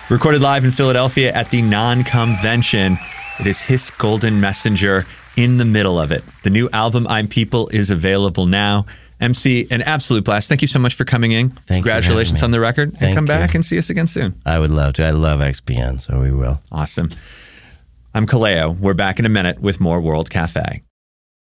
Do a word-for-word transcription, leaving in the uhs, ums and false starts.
Recorded live in Philadelphia at the Non-Convention. It is His Golden Messenger in the middle of it. The new album, I'm People, is available now. M C, an absolute blast. Thank you so much for coming in. Thank Congratulations you on the record. Thank and come you. back and see us again soon. I would love to. I love X P N, so we will. Awesome. I'm Kaleo. We're back in a minute with more World Cafe.